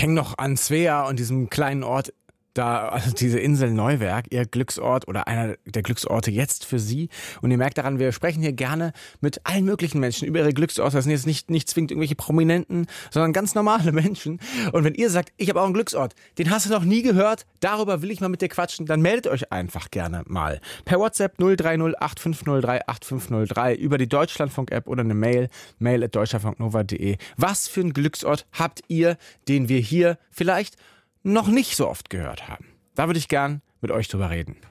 Ich hänge noch an Svea und diesem kleinen Ort da, also diese Insel Neuwerk, ihr Glücksort oder einer der Glücksorte jetzt für Sie. Und ihr merkt daran, wir sprechen hier gerne mit allen möglichen Menschen über ihre Glücksorte. Das sind jetzt nicht zwingend irgendwelche Prominenten, sondern ganz normale Menschen. Und wenn ihr sagt, ich habe auch einen Glücksort, den hast du noch nie gehört, darüber will ich mal mit dir quatschen, dann meldet euch einfach gerne mal. Per WhatsApp 030 8503 8503 über die Deutschlandfunk-App oder eine mail@deutschlandfunknova.de. Was für einen Glücksort habt ihr, den wir hier vielleicht noch nicht so oft gehört haben? Da würde ich gern mit euch drüber reden.